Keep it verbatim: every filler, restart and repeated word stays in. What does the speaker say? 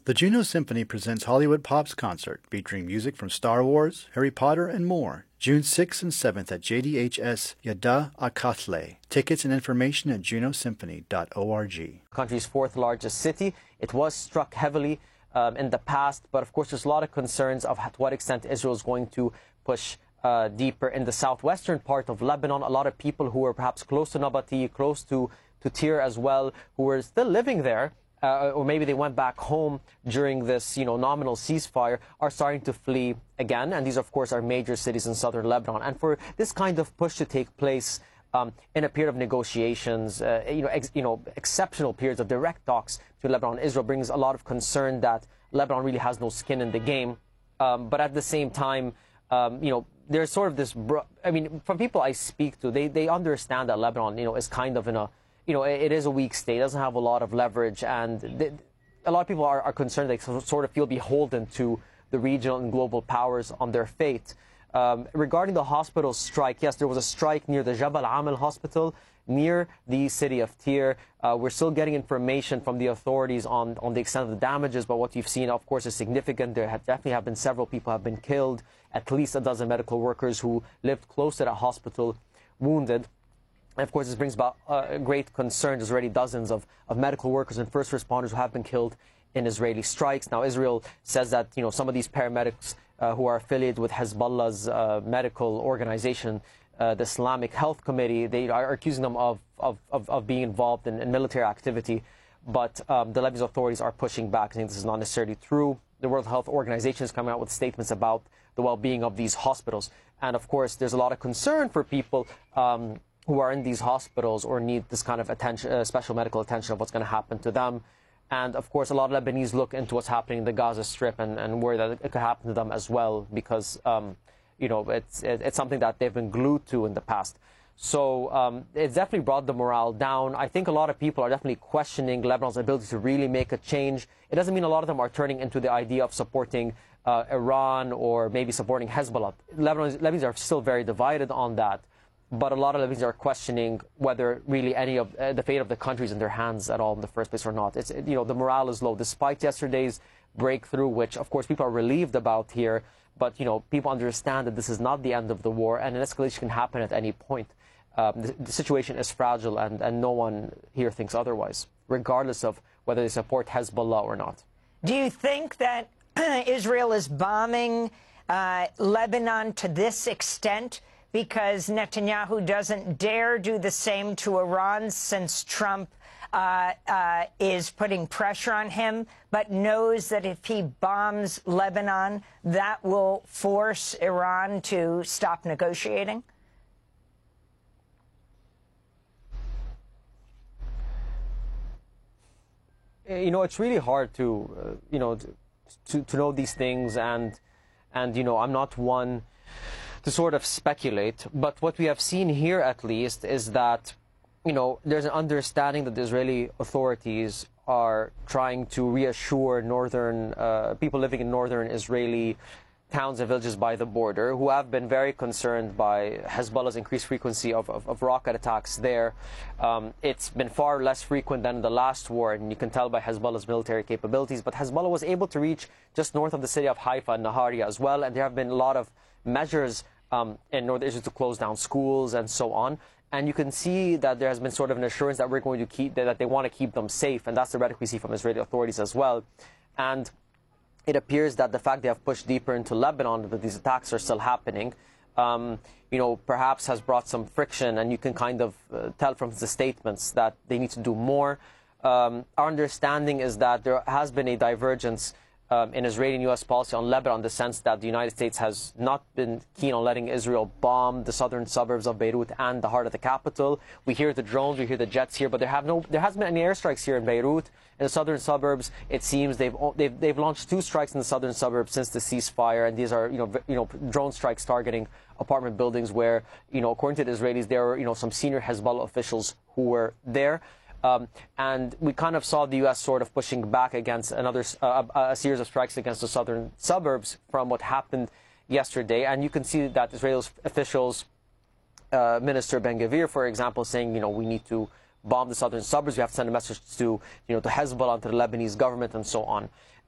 The Juno Symphony presents Hollywood Pop's concert, featuring music from Star Wars, Harry Potter, and more, June sixth and seventh at J D H S Yada Akatle. Tickets and information at juno symphony dot org. Country's fourth largest city. It was struck heavily um, in the past, but of course there's a lot of concerns of to what extent Israel is going to push uh, deeper in the southwestern part of Lebanon. A lot of people who were perhaps close to Nabati, close to, to Tyre as well, who were still living there, Uh, or maybe they went back home during this, you know, nominal ceasefire, are starting to flee again. And these, of course, are major cities in southern Lebanon. And for this kind of push to take place um, in a period of negotiations, uh, you know, ex you know, exceptional periods of direct talks to Lebanon and Israel brings a lot of concern that Lebanon really has no skin in the game. Um, but at the same time, um, you know, there's sort of this, bro I mean, from people I speak to, they, they understand that Lebanon, you know, is kind of in a, you know, it is a weak state, it doesn't have a lot of leverage, and they, a lot of people are, are concerned they sort of feel beholden to the regional and global powers on their fate. Um, regarding the hospital strike, yes, there was a strike near the Jabal Amal hospital, near the city of Tyre. Uh, we're still getting information from the authorities on, on the extent of the damages, but what you've seen, of course, is significant. There have definitely have been several people have been killed, at least a dozen medical workers who lived close to that hospital wounded. And of course, this brings about uh, great concern. There's already dozens of, of medical workers and first responders who have been killed in Israeli strikes. Now, Israel says that, you know, some of these paramedics uh, who are affiliated with Hezbollah's uh, medical organization, uh, the Islamic Health Committee, they are accusing them of, of, of, of being involved in, in military activity. But um, the Lebanese authorities are pushing back, saying this is not necessarily true. The World Health Organization is coming out with statements about the well-being of these hospitals. And of course, there's a lot of concern for people um, who are in these hospitals or need this kind of attention, uh, special medical attention of what's going to happen to them. And of course, a lot of Lebanese look into what's happening in the Gaza Strip and, and where that it could happen to them as well, because, um, you know, it's, it, it's something that they've been glued to in the past. So um, it's definitely brought the morale down. I think a lot of people are definitely questioning Lebanon's ability to really make a change. It doesn't mean a lot of them are turning into the idea of supporting uh, Iran or maybe supporting Hezbollah. Lebanese, Lebanese are still very divided on that. But a lot of Lebanese are questioning whether really any of uh, the fate of the country is in their hands at all in the first place or not. It's, you know, the morale is low, despite yesterday's breakthrough, which, of course, people are relieved about here. But, you know, people understand that this is not the end of the war, and an escalation can happen at any point. Um, the, the situation is fragile, and, and no one here thinks otherwise, regardless of whether they support Hezbollah or not. Do you think that Israel is bombing uh, Lebanon to this extent because Netanyahu doesn't dare do the same to Iran, since Trump uh, uh, is putting pressure on him, but knows that if he bombs Lebanon, that will force Iran to stop negotiating? You know, it's really hard to, uh, you know, to, to know these things, and, and, you know, I'm not one to sort of speculate, but what we have seen here at least is that, you know, there's an understanding that the Israeli authorities are trying to reassure northern uh, people living in northern Israeli towns and villages by the border, who have been very concerned by Hezbollah's increased frequency of, of, of rocket attacks there. Um, it's been far less frequent than the last war, and you can tell by Hezbollah's military capabilities. But Hezbollah was able to reach just north of the city of Haifa and Nahariya as well, and there have been a lot of measures um, in northern Israel to close down schools and so on. And you can see that there has been sort of an assurance that we're going to keep, that they want to keep them safe, and that's the rhetoric we see from Israeli authorities as well. And it appears that the fact they have pushed deeper into Lebanon, that these attacks are still happening, um, you know, perhaps has brought some friction, and you can kind of uh, tell from the statements that they need to do more. Um, our understanding is that there has been a divergence um, in Israeli and U S policy on Lebanon, in the sense that the United States has not been keen on letting Israel bomb the southern suburbs of Beirut and the heart of the capital. We hear the drones, we hear the jets here, but there have no, there hasn't been any airstrikes here in Beirut. In the southern suburbs, it seems they've, they've they've launched two strikes in the southern suburbs since the ceasefire, and these are, you know, you know, drone strikes targeting apartment buildings where, you know, according to the Israelis, there were, you know, some senior Hezbollah officials who were there. Um, and we kind of saw the U S sort of pushing back against another uh, a series of strikes against the southern suburbs from what happened yesterday. And you can see that Israel's officials, uh, Minister Ben-Gvir, for example, saying, you know, we need to bomb the southern suburbs. We have to send a message to, you know, to Hezbollah, to the Lebanese government, and so on.